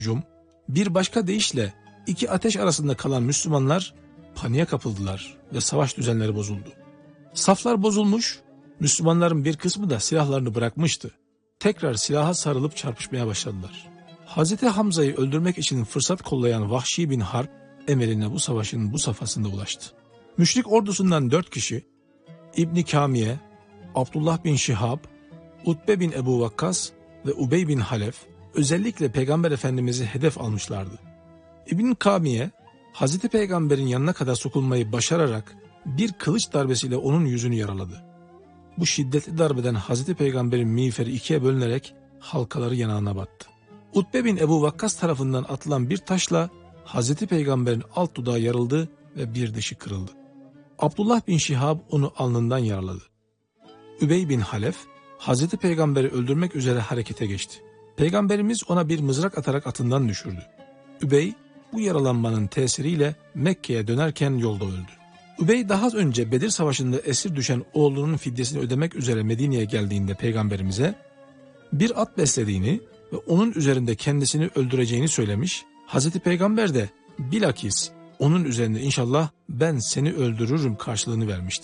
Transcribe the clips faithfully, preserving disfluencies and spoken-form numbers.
hücum, bir başka deyişle iki ateş arasında kalan Müslümanlar paniğe kapıldılar ve savaş düzenleri bozuldu. Saflar bozulmuş, Müslümanların bir kısmı da silahlarını bırakmıştı. Tekrar silaha sarılıp çarpışmaya başladılar. Hazreti Hamza'yı öldürmek için fırsat kollayan Vahşi bin Harp, emeline bu savaşın bu safhasında ulaştı. Müşrik ordusundan dört kişi, İbn Kamiye, Abdullah bin Şihab, Utbe bin Ebu Vakkas ve Ubey bin Halef özellikle Peygamber Efendimiz'i hedef almışlardı. İbn Kamiye, Hazreti Peygamber'in yanına kadar sokulmayı başararak bir kılıç darbesiyle onun yüzünü yaraladı. Bu şiddetli darbeden Hazreti Peygamber'in miğferi ikiye bölünerek halkaları yanağına battı. Utbe bin Ebu Vakkas tarafından atılan bir taşla Hazreti Peygamber'in alt dudağı yarıldı ve bir dişi kırıldı. Abdullah bin Şihab onu alnından yaraladı. Übey bin Halef, Hazreti Peygamber'i öldürmek üzere harekete geçti. Peygamberimiz ona bir mızrak atarak atından düşürdü. Übey, bu yaralanmanın tesiriyle Mekke'ye dönerken yolda öldü. Übey daha önce Bedir Savaşı'nda esir düşen oğlunun fidyesini ödemek üzere Medine'ye geldiğinde Peygamberimize bir at beslediğini ve onun üzerinde kendisini öldüreceğini söylemiş. Hazreti Peygamber de bilakis onun üzerinde inşallah ben seni öldürürüm karşılığını vermişti.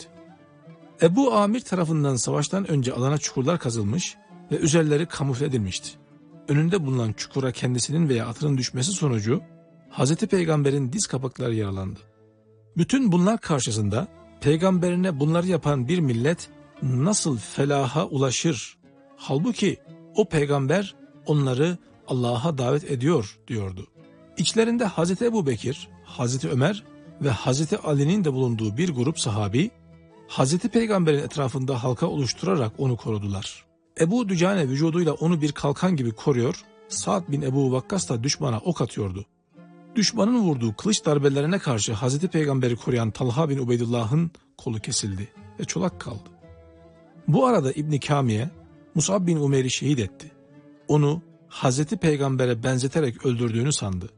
Ebu Amir tarafından savaştan önce alana çukurlar kazılmış ve üzerleri kamufle edilmişti. Önünde bulunan çukura kendisinin veya atının düşmesi sonucu Hazreti Peygamber'in diz kapakları yaralandı. Bütün bunlar karşısında Peygamberine bunları yapan bir millet nasıl felaha ulaşır? Halbuki o peygamber onları Allah'a davet ediyor diyordu. İçlerinde Hazreti Ebubekir, Hazreti Ömer ve Hazreti Ali'nin de bulunduğu bir grup sahabi, Hazreti Peygamber'in etrafında halka oluşturarak onu korudular. Ebu Dücane vücuduyla onu bir kalkan gibi koruyor, Sa'd bin Ebu Vakkas da düşmana ok atıyordu. Düşmanın vurduğu kılıç darbelerine karşı Hazreti Peygamber'i koruyan Talha bin Ubeydullah'ın kolu kesildi ve çolak kaldı. Bu arada İbn Kamiye, Mus'ab bin Umeyr'i şehit etti. Onu Hazreti Peygamber'e benzeterek öldürdüğünü sandı.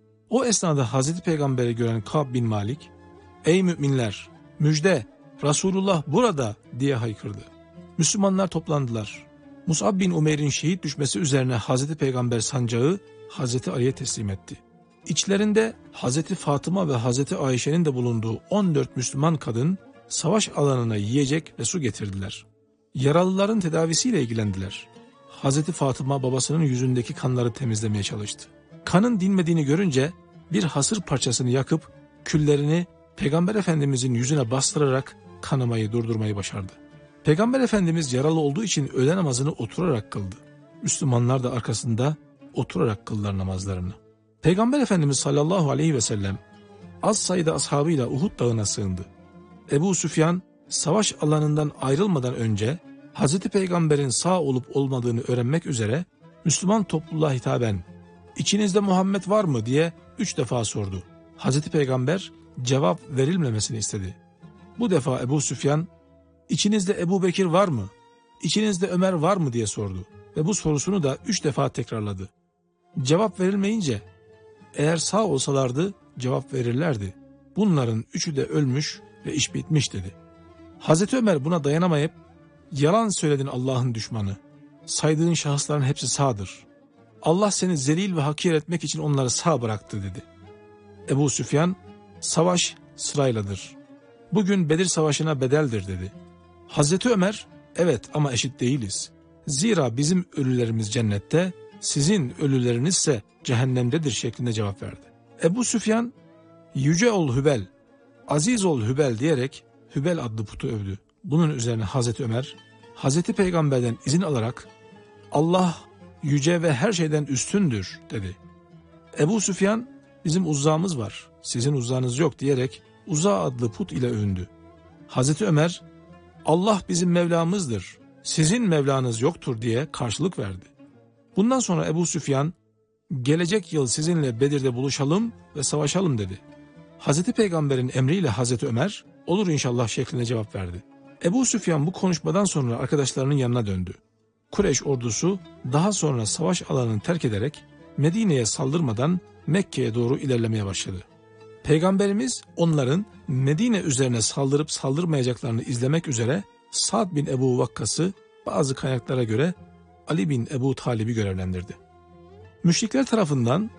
O esnada Hazreti Peygamber'i gören Ka'b bin Malik, "Ey müminler, müjde, Resulullah burada!" diye haykırdı. Müslümanlar toplandılar. Mus'ab bin Umeyr'in şehit düşmesi üzerine Hazreti Peygamber sancağı Hazreti Ali'ye teslim etti. İçlerinde Hazreti Fatıma ve Hazreti Ayşe'nin de bulunduğu on dört Müslüman kadın savaş alanına yiyecek ve su getirdiler. Yaralıların tedavisiyle ilgilendiler. Hazreti Fatıma babasının yüzündeki kanları temizlemeye çalıştı. Kanın dinmediğini görünce bir hasır parçasını yakıp küllerini Peygamber Efendimizin yüzüne bastırarak kanamayı durdurmayı başardı. Peygamber Efendimiz yaralı olduğu için öğle namazını oturarak kıldı. Müslümanlar da arkasında oturarak kıldılar namazlarını. Peygamber Efendimiz sallallahu aleyhi ve sellem az sayıda ashabıyla Uhud dağına sığındı. Ebu Süfyan savaş alanından ayrılmadan önce Hazreti Peygamber'in sağ olup olmadığını öğrenmek üzere Müslüman topluluğa hitaben "İçinizde Muhammed var mı?" diye üç defa sordu. Hazreti Peygamber cevap verilmemesini istedi. Bu defa Ebu Süfyan "İçinizde Ebu Bekir var mı? İçinizde Ömer var mı?" diye sordu ve bu sorusunu da üç defa tekrarladı. Cevap verilmeyince eğer sağ olsalardı cevap verirlerdi. Bunların üçü de ölmüş ve iş bitmiş dedi. Hazreti Ömer buna dayanamayıp "Yalan söyledin Allah'ın düşmanı. Saydığın şahısların hepsi sağdır. Allah seni zelil ve hakir etmek için onları sağ bıraktı" dedi. Ebu Süfyan "Savaş sırayladır. Bugün Bedir Savaşı'na bedeldir" dedi. Hazreti Ömer "Evet ama eşit değiliz. Zira bizim ölülerimiz cennette, sizin ölülerinizse cehennemdedir" şeklinde cevap verdi. Ebu Süfyan "Yüce ol Hübel, aziz ol Hübel" diyerek Hübel adlı putu övdü. Bunun üzerine Hazreti Ömer Hazreti Peygamber'den izin alarak "Allah yüce ve her şeyden üstündür" dedi. Ebu Süfyan "Bizim uzzamız var, sizin uzzanız yok" diyerek Uzza adlı put ile övündü. Hazreti Ömer "Allah bizim Mevlamızdır, sizin Mevlanız yoktur" diye karşılık verdi. Bundan sonra Ebu Süfyan "Gelecek yıl sizinle Bedir'de buluşalım ve savaşalım" dedi. Hazreti Peygamber'in emriyle Hazreti Ömer "Olur inşallah" şeklinde cevap verdi. Ebu Süfyan bu konuşmadan sonra arkadaşlarının yanına döndü. Kureyş ordusu daha sonra savaş alanını terk ederek Medine'ye saldırmadan Mekke'ye doğru ilerlemeye başladı. Peygamberimiz onların Medine üzerine saldırıp saldırmayacaklarını izlemek üzere Sa'd bin Ebu Vakkas'ı bazı kaynaklara göre Ali bin Ebu Talib'i görevlendirdi. Müşrikler tarafından